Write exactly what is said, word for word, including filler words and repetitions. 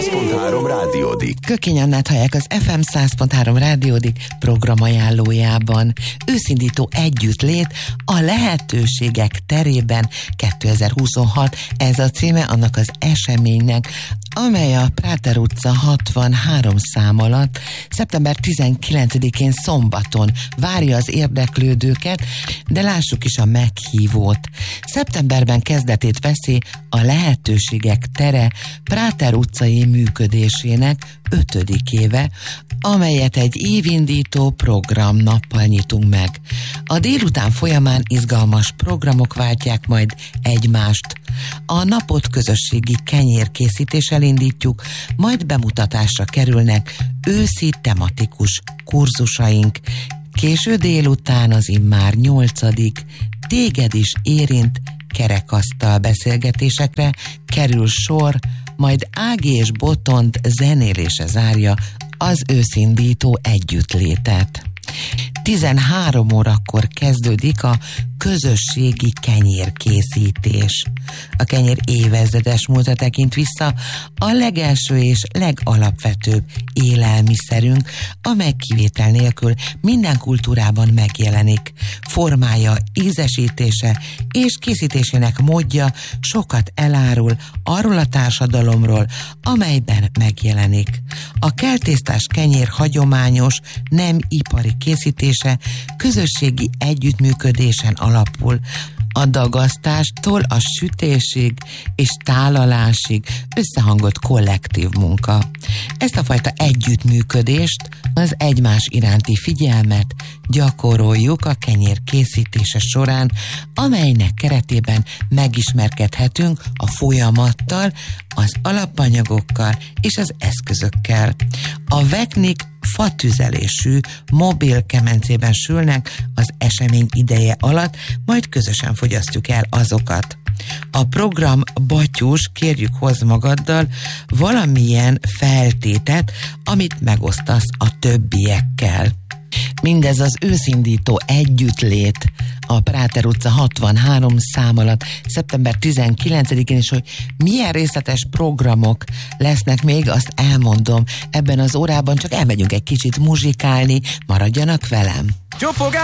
száz pont három rádiódik. Kökény Annát hallják az ef em száz pont három rádiódik programajánlójában. Őszindító együttlét a lehetőségek terében kétezer-huszonhat, ez a címe annak az eseménynek, amely a Práter utca hatvanhárom szám alatt szeptember tizenkilencedikén szombaton várja az érdeklődőket, de lássuk is a meghívót. Szeptemberben kezdetét veszi a Lehetőségek tere Práter utcai működésének ötödik éve, amelyet egy évindító programnappal nyitunk meg. A délután folyamán izgalmas programok váltják majd egymást. A napot közösségi kenyérkészítéssel indítjuk, majd bemutatásra kerülnek őszi tematikus kurzusaink. Késő délután az immár nyolcadik Téged is érint kerekasztal beszélgetésekre kerül sor, majd Ági és Botont zenélése zárja az őszindító együttlétet. tizenhárom órakor kezdődik a közösségi kenyérkészítés. A kenyér évezredes múltra tekint vissza, a legelső és legalapvetőbb élelmiszerünk, amely kivétel nélkül minden kultúrában megjelenik. Formája, ízesítése és készítésének módja sokat elárul arról a társadalomról, amelyben megjelenik. A keltésztás kenyér hagyományos, nem ipari készítése közösségi együttműködésen alapul. A dagasztástól a sütésig és tálalásig összehangolt kollektív munka. Ezt a fajta együttműködést, az egymás iránti figyelmet gyakoroljuk a kenyér készítése során, amelynek keretében megismerkedhetünk a folyamattal, az alapanyagokkal és az eszközökkel. A veknik fatüzelésű mobil kemencében sülnek az esemény ideje alatt, majd közösen fogyasztjuk el azokat. A program batyus, kérjük hoz magaddal valamilyen feltétet, amit megosztasz a többiekkel. Mindez az őszindító együttlét a Práter utca hatvanhárom szám alatt szeptember tizenkilencedikén, és hogy milyen részletes programok lesznek még, azt elmondom ebben az órában, csak elmegyünk egy kicsit muzsikálni, maradjanak velem.